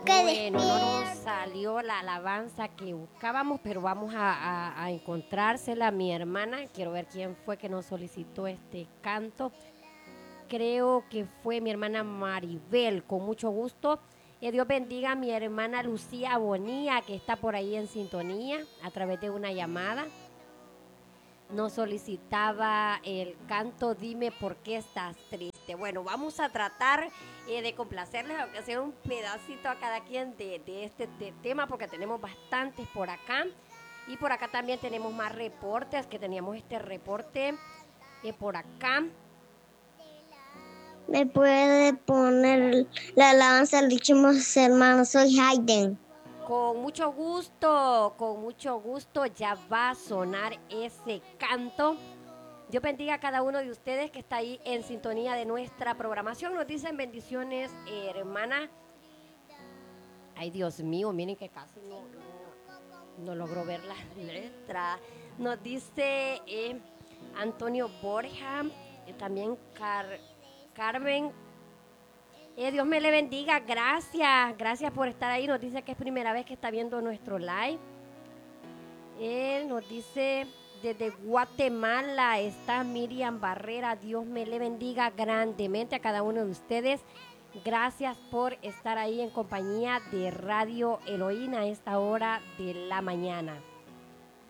Bueno, no nos salió la alabanza que buscábamos, pero vamos a encontrársela. Mi hermana, quiero ver quién fue que nos solicitó este canto. Creo que fue mi hermana Maribel, con mucho gusto. Dios bendiga a mi hermana Lucía Bonía, que está por ahí en sintonía a través de una llamada. Nos solicitaba el canto Dime por qué estás triste. Bueno, vamos a tratar de complacerles, aunque sea un pedacito a cada quien de este tema, porque tenemos bastantes por acá. Y por acá también tenemos más reportes, que teníamos este reporte por acá. ¿Me puede poner la alabanza al dichos hermanos? Soy Hayden. Con mucho gusto ya va a sonar ese canto. Dios bendiga a cada uno de ustedes que está ahí en sintonía de nuestra programación. Nos dicen bendiciones, hermana. Ay, Dios mío, miren que casi no logro ver la letra. Nos dice Antonio Borja, también Carmen. Dios me le bendiga, gracias por estar ahí. Nos dice que es primera vez que está viendo nuestro live. Nos dice desde Guatemala está Miriam Barrera. Dios me le bendiga grandemente a cada uno de ustedes. Gracias por estar ahí en compañía de Radio Eloína a esta hora de la mañana.